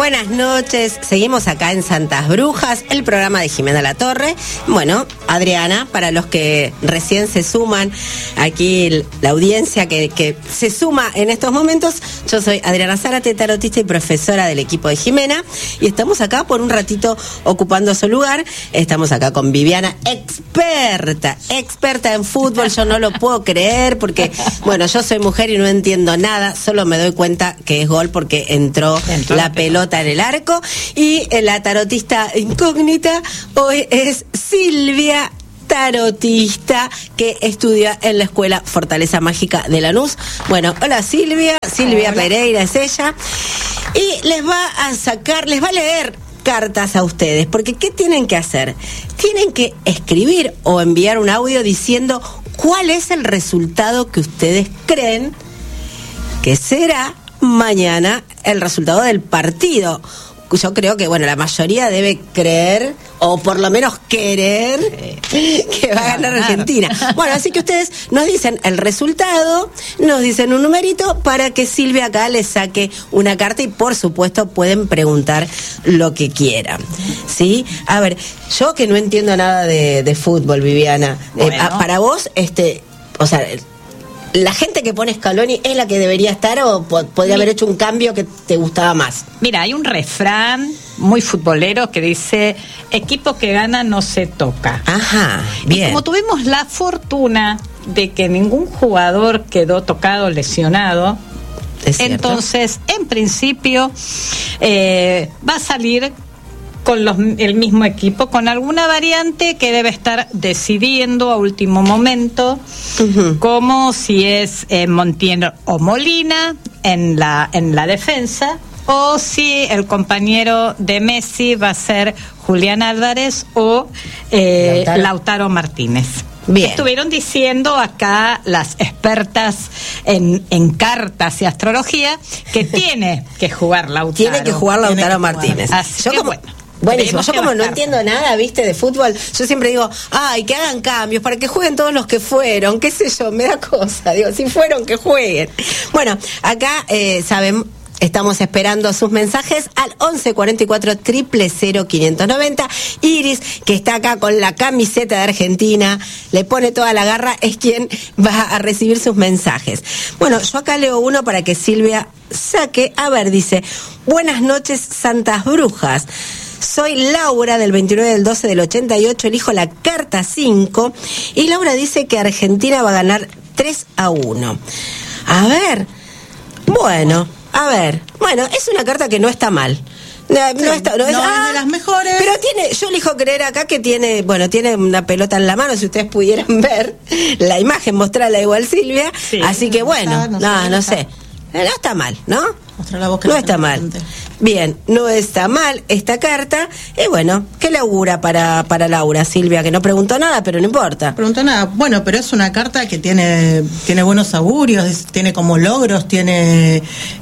Buenas noches, seguimos acá en Santas Brujas, el programa de Jimena Latorre. Bueno, Adriana, para los que recién se suman, aquí la audiencia que se suma en estos momentos, yo soy Adriana Zárate, tarotista y profesora del equipo de Jimena, y estamos acá por un ratito ocupando su lugar. Estamos acá con Viviana, experta en fútbol. Yo no lo puedo creer porque, bueno, yo soy mujer y no entiendo nada, solo me doy cuenta que es gol porque entró la pelota en el arco. Y la tarotista incógnita hoy es Silvia, tarotista que estudia en la Escuela Fortaleza Mágica de Lanús. Bueno, hola Silvia Pereira es ella, y les va a leer cartas a ustedes, porque ¿qué tienen que hacer? Tienen que escribir o enviar un audio diciendo cuál es el resultado que ustedes creen que será mañana el resultado del partido. Yo creo que, bueno, la mayoría debe creer, o por lo menos querer, que va a ganar Argentina. Bueno, así que ustedes nos dicen el resultado, nos dicen un numerito para que Silvia acá les saque una carta, y por supuesto pueden preguntar lo que quieran, ¿sí? A ver, yo que no entiendo nada de fútbol, Viviana, bueno. Para vos, o sea, ¿la gente que pone Scaloni es la que debería estar o podría haber hecho un cambio que te gustaba más? Mira, hay un refrán muy futbolero que dice: equipo que gana no se toca. Ajá, bien. Y como tuvimos la fortuna de que ningún jugador quedó tocado, lesionado, entonces, en principio, va a salir con el mismo equipo, con alguna variante que debe estar decidiendo a último momento, como si es Montiel o Molina en la defensa, o si el compañero de Messi va a ser Julián Álvarez o Lautaro Martínez. Bien. Estuvieron diciendo acá las expertas en cartas y astrología que tiene que jugar Lautaro. Tiene que jugar Lautaro Martínez. Así que Buenísimo. Yo como no entiendo nada, viste, de fútbol, yo siempre digo, que hagan cambios para que jueguen todos los que fueron, qué sé yo, me da cosa, digo, si fueron, que jueguen. Bueno, acá, saben, estamos esperando sus mensajes al 11 44 000 590. Iris, que está acá con la camiseta de Argentina, le pone toda la garra, es quien va a recibir sus mensajes. Bueno, yo acá leo uno para que Silvia saque. A ver, dice: buenas noches, Santas Brujas. Soy Laura, del 29 del 12 del 88, elijo la carta 5, y Laura dice que Argentina va a ganar 3-1. Es una carta que no está mal. No es de las mejores. Pero yo elijo creer acá que tiene una pelota en la mano. Si ustedes pudieran ver la imagen, mostrarla igual, Silvia. Sí. Así que no sé. No está mal, ¿no? No está mal. Bien, no está mal esta carta. Y bueno, ¿qué le augura para Laura, Silvia? Que no preguntó nada, pero no importa. Preguntó nada. Bueno, pero es una carta que tiene buenos augurios, tiene como logros, tiene...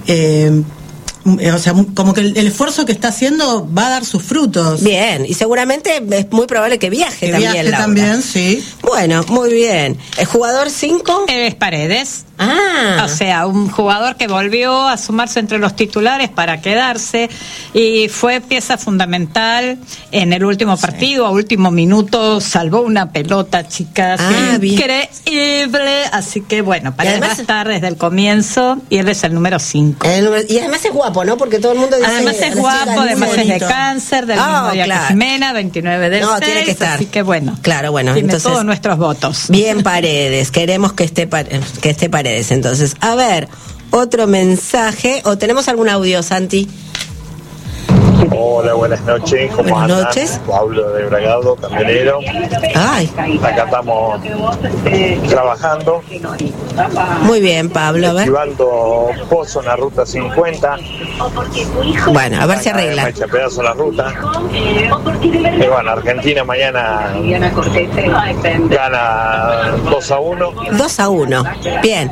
o sea, como que el esfuerzo que está haciendo va a dar sus frutos. Bien, y seguramente es muy probable que viaje también, Laura. También, sí. Bueno, muy bien. ¿El jugador 5? Es Paredes. O sea, un jugador que volvió a sumarse entre los titulares para quedarse, y fue pieza fundamental en el último partido. A último minuto salvó una pelota, chicas, increíble. Así que bueno, Paredes va a estar desde el comienzo, y él es el número 5. Y además es guapo, ¿no? Porque todo el mundo dice... Además es guapo, además es de Cáncer, del mismo día que Jimena, 29 del 6, tiene que estar. Así que bueno. Claro, bueno. Tiene entonces, todos nuestros votos. Bien, Paredes, queremos que esté Paredes. Entonces, a ver, otro mensaje, o tenemos algún audio, Santi. Hola, buenas noches. ¿Cómo andan? Buenas noches. Pablo de Bragado, camionero. Acá estamos trabajando. Muy bien, Pablo. A ver. Activando pozo en la ruta 50. Bueno, a ver si arregla. Me echa pedazo la ruta. Y bueno, Argentina mañana gana 2-1. 2-1. Bien.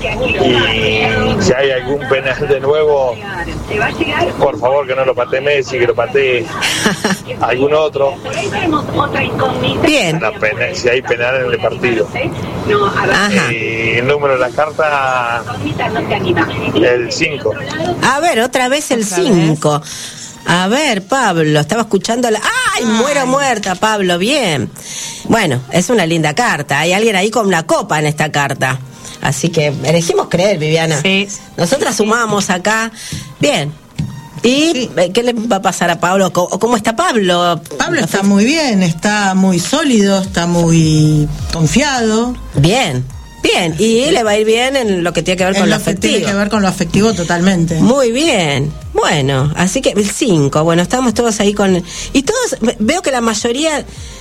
Y si hay algún penal de nuevo, por favor que no lo patee Messi, que lo patee algún otro. Bien. Si hay penal en el partido. Ajá. Y el número de la carta, el 5. A ver, otra vez el 5. A ver, Pablo, estaba escuchando la... ¡Ay, muero muerta, Pablo! Bien. Bueno, es una linda carta. Hay alguien ahí con una copa en esta carta. Así que elegimos creer, Viviana. Sí. Nosotras sumamos acá. Bien. ¿Y qué le va a pasar a Pablo? ¿Cómo está Pablo? Pablo está muy bien, está muy sólido, está muy confiado. Bien. Bien, y le va a ir bien en lo que tiene que ver con lo afectivo. Tiene que ver con lo afectivo totalmente. Muy bien. Bueno, así que el 5. Bueno, estamos todos ahí con... Y todos, veo que la mayoría...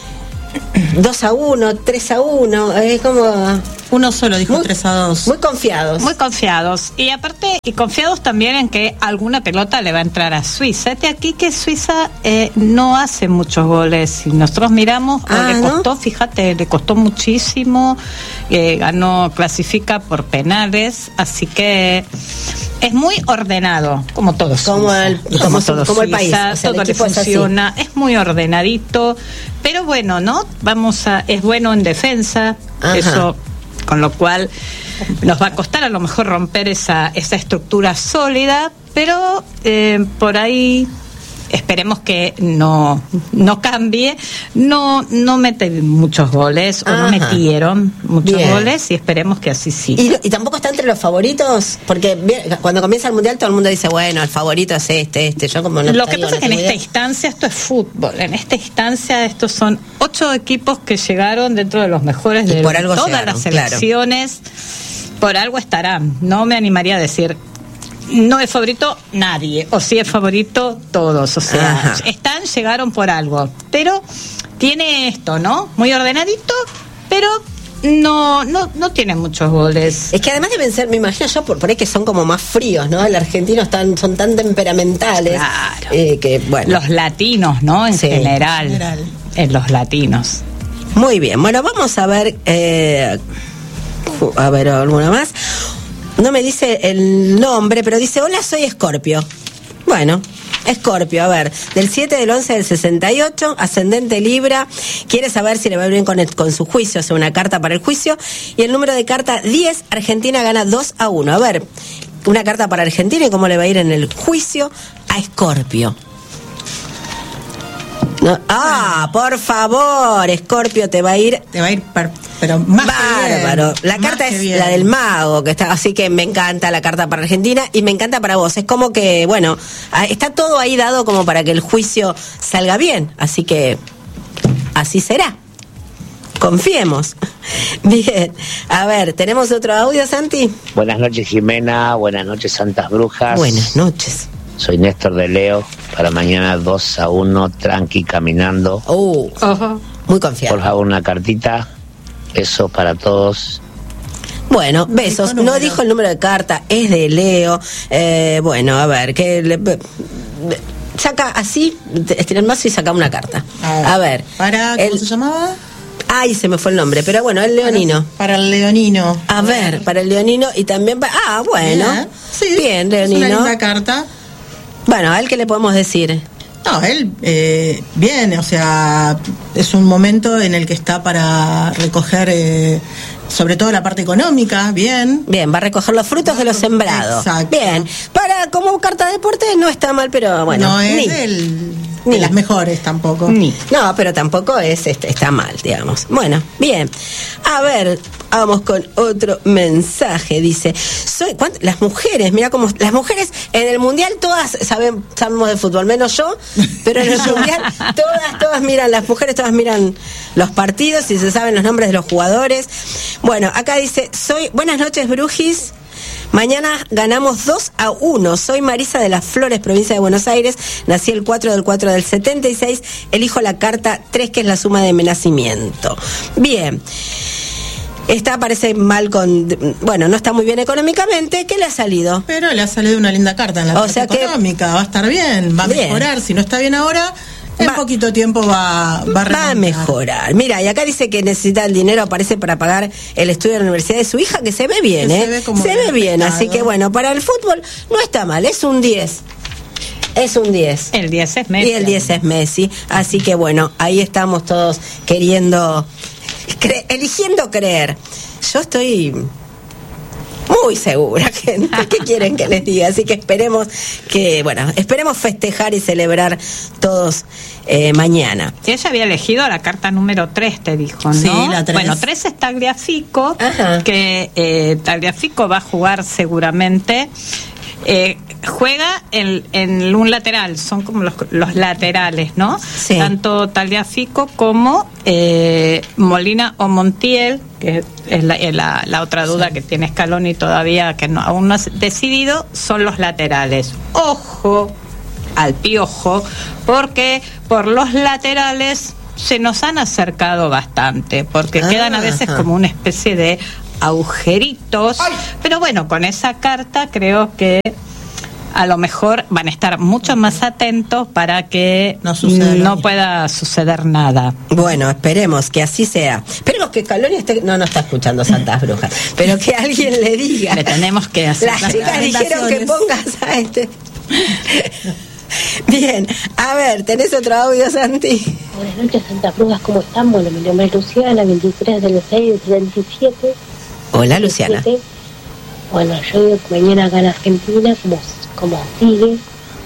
2-1, 3-1, es como... Uno solo dijo 3-2. Muy confiados. Muy confiados. Y aparte, y confiados también en que alguna pelota le va a entrar a Suiza. Este aquí que Suiza no hace muchos goles. Si nosotros miramos, le costó, ¿no? Fíjate, le costó muchísimo. Ganó, clasifica por penales. Así que es muy ordenado, como todos. Como el país. O sea, todo le funciona. Es muy ordenadito. Pero bueno, ¿no? Es bueno en defensa. Ajá. Eso, con lo cual nos va a costar a lo mejor romper esa estructura sólida, pero por ahí esperemos que no cambie. No meten muchos goles, o no metieron muchos goles, y esperemos que así siga. ¿Y tampoco está entre los favoritos? Porque cuando comienza el Mundial todo el mundo dice, bueno, el favorito es este. Yo como no Lo que pasa es que en esta instancia esto es fútbol. En esta instancia estos son 8 equipos que llegaron dentro de los mejores de todas las selecciones. Claro. Por algo estarán. No me animaría a decir... No es favorito nadie, o sí es favorito todos, o sea, llegaron por algo, pero tiene esto, ¿no? Muy ordenadito, pero no tiene muchos goles. Es que además deben ser, me imagino yo, por ahí que son como más fríos, ¿no? Los argentinos son tan temperamentales. Claro. Que, bueno. Los latinos, ¿no? En general. Los latinos. Muy bien, bueno, vamos a ver, alguna más. No me dice el nombre, pero dice, hola, soy Escorpio. Bueno, Escorpio, a ver, del 7 del 11 del 68, ascendente Libra, quiere saber si le va a ir bien con su juicio, o sea, una carta para el juicio, y el número de carta 10, Argentina gana 2-1. A ver, una carta para Argentina y cómo le va a ir en el juicio a Escorpio. No, por favor, Escorpio, te va a ir pero más bárbaro. Que bien, la carta es bien. La del mago, que está, así que me encanta la carta para Argentina y me encanta para vos. Es como que, bueno, está todo ahí dado como para que el juicio salga bien, así que así será. Confiemos. Bien, a ver, ¿tenemos otro audio, Santi? Buenas noches, Jimena. Buenas noches, Santas Brujas. Buenas noches. Soy Néstor de Leo. Para mañana 2-1, tranqui, caminando. Muy confiado. Por favor, una cartita. Besos para todos. Bueno, besos. No dijo el número de carta, es de Leo. Bueno, a ver, saca así, estira el mazo y saca una carta. A ver. ¿Cómo se llamaba? Ay, se me fue el nombre, pero bueno, el leonino. Para el leonino. A ver, para el leonino y también para... bueno. Bien, leonino. Es una linda carta. Bueno, ¿a él qué le podemos decir? No, él bien, o sea, es un momento en el que está para recoger, sobre todo la parte económica, bien. Bien, va a recoger los frutos de los sembrados. Exacto. Bien, como carta de deporte no está mal, pero bueno. No es de las mejores tampoco. No, pero tampoco está mal, digamos. Bueno, bien. A ver, vamos con otro mensaje. Dice, las mujeres, mira cómo las mujeres en el mundial todas sabemos de fútbol, menos yo, pero en el mundial todas miran, las mujeres todas miran los partidos y se saben los nombres de los jugadores. Bueno, acá dice, buenas noches, Brujis. Mañana ganamos 2-1. Soy Marisa de las Flores, provincia de Buenos Aires. Nací el 4 del 4 del 76. Elijo la carta 3, que es la suma de mi nacimiento. Bien. Esta parece mal bueno, no está muy bien económicamente. ¿Qué le ha salido? Pero le ha salido una linda carta en la parte económica. Va a estar bien, va a mejorar. Si no está bien ahora... En poquito tiempo va a mejorar. Mira, y acá dice que necesita el dinero, aparece para pagar el estudio de la universidad de su hija, que se ve bien, se ve bien, así que bueno, para el fútbol no está mal, es un 10. Es un 10. El 10 es Messi. Y el 10 es Messi, así que bueno, ahí estamos todos eligiendo creer. Yo estoy muy segura, gente. ¿Qué quieren que les diga? Así que esperemos festejar y celebrar todos mañana. Y ella había elegido la carta número 3, te dijo, ¿no? Sí, la 3. Bueno, 3 es Tagliafico, que Tagliafico va a jugar seguramente. Juega en un lateral, son como los laterales, ¿no? Sí. Tanto Tagliafico como Molina o Montiel, que es la otra duda que tiene Scaloni todavía, que aún no ha decidido, son los laterales. Ojo al Piojo, porque por los laterales se nos han acercado bastante, porque quedan a veces como una especie de agujeritos. ¡Ay! Pero bueno, con esa carta creo que a lo mejor van a estar mucho más atentos para que no pueda suceder nada. Bueno, esperemos que así sea. Esperemos que Scaloni no está escuchando Santas Brujas, pero que alguien le diga. Le tenemos que hacer. Las chicas dijeron que pongas a este. Bien, a ver, ¿tenés otro audio, Santi? Buenas noches, Santas Brujas, ¿cómo están? Bueno, mi nombre es Luciana, 23 del 6 del 77. Hola, Luciana. Bueno, yo digo que mañana acá en Argentina, como sigue,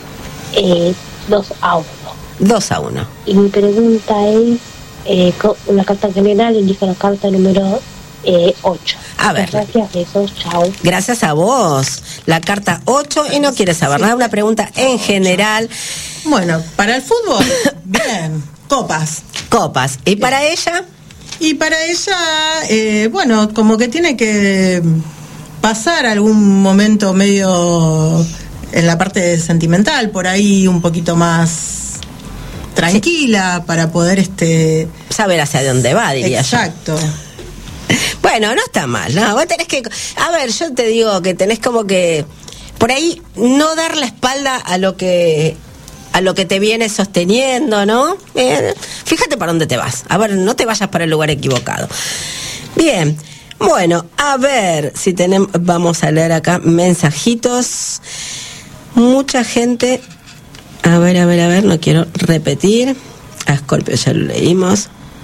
2-1. 2-1. Y mi pregunta es, una carta general indica la carta número 8. A ver. Gracias, besos, chao. Gracias a vos. La carta 8 y no quieres saber nada. Una pregunta en general. Bueno, para el fútbol, bien, copas. ¿Y para ella? Y para ella, bueno, como que tiene que pasar algún momento medio en la parte sentimental, por ahí un poquito más tranquila, para poder saber hacia dónde va, diría yo. Exacto. Bueno, no está mal, ¿no? Vos tenés que... A ver, yo te digo que tenés como que... Por ahí no dar la espalda a lo que te viene sosteniendo, ¿no? Fíjate para dónde te vas. A ver, no te vayas para el lugar equivocado. Bien. Bueno, a ver si tenemos... Vamos a leer acá mensajitos. Mucha gente... A ver, no quiero repetir. A Scorpio ya lo leímos.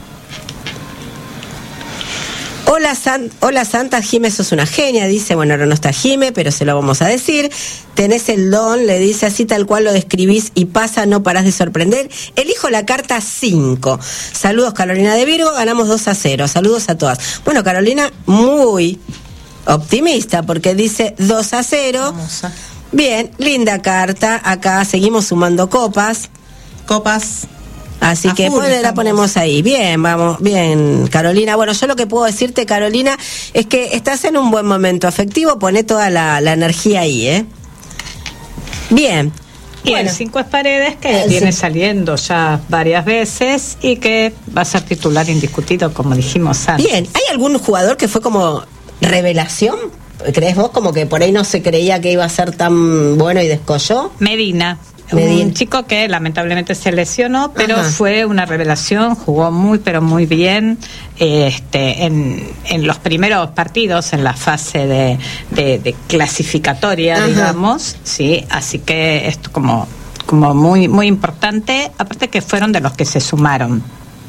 Hola Santa, Jime, sos una genia, dice. Bueno, ahora no está Jime, pero se lo vamos a decir. Tenés el don, le dice, así tal cual lo describís y pasa, no parás de sorprender. Elijo la carta 5. Saludos, Carolina de Virgo, ganamos 2-0. Saludos a todas. Bueno, Carolina, muy optimista, porque dice 2-0. Bien, linda carta. Acá seguimos sumando copas. Así que la ponemos ahí. Bien, vamos, bien, Carolina. Bueno, yo lo que puedo decirte, Carolina, es que estás en un buen momento afectivo, poné toda la energía ahí, ¿eh? Bien. Y bueno, el 5 es Paredes, que viene saliendo ya varias veces y que va a ser titular indiscutido, como dijimos antes. Bien, ¿hay algún jugador que fue como revelación? ¿Crees vos como que por ahí no se creía que iba a ser tan bueno y descolló? Medina. Un chico que lamentablemente se lesionó, pero fue una revelación, jugó muy pero muy bien en los primeros partidos, en la fase de clasificatoria, digamos, sí, así que es como muy muy importante, aparte que fueron de los que se sumaron.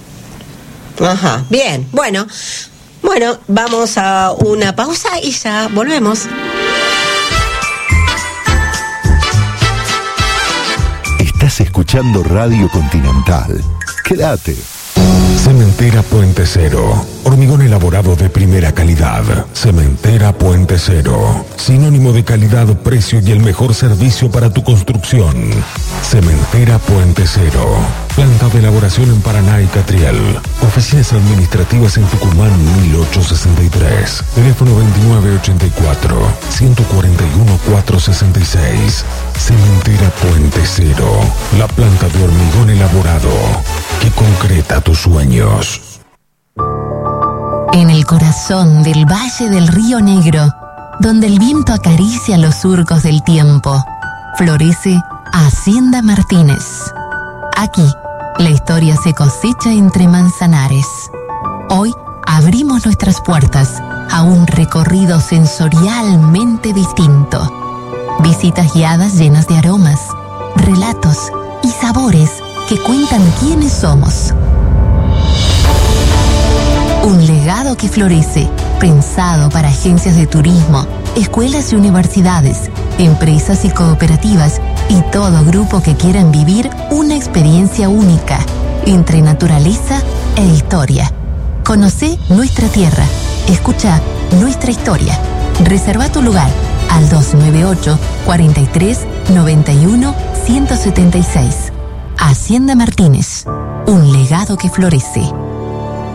Bien, bueno, vamos a una pausa y ya volvemos. Estás escuchando Radio Continental. Quédate. Cementera Puente Cero. Hormigón elaborado de primera calidad. Cementera Puente Cero. Sinónimo de calidad, precio y el mejor servicio para tu construcción. Cementera Puente Cero. Planta de elaboración en Paraná y Catriel. Oficinas administrativas en Tucumán 1863. Teléfono 2984-141-466. Cementera Puente Cero. La planta de hormigón elaborado que concreta tus sueños. En el corazón del Valle del Río Negro, donde el viento acaricia los surcos del tiempo, florece Hacienda Martínez. Aquí, la historia se cosecha entre manzanares. Hoy abrimos nuestras puertas a un recorrido sensorialmente distinto. Visitas guiadas llenas de aromas, relatos y sabores que cuentan quiénes somos. Un legado que florece, pensado para agencias de turismo, escuelas y universidades, empresas y cooperativas y todo grupo que quieran vivir una experiencia única entre naturaleza e historia. Conocé nuestra tierra, escucha nuestra historia. Reserva tu lugar al 298 43 91 176. Hacienda Martínez, un legado que florece.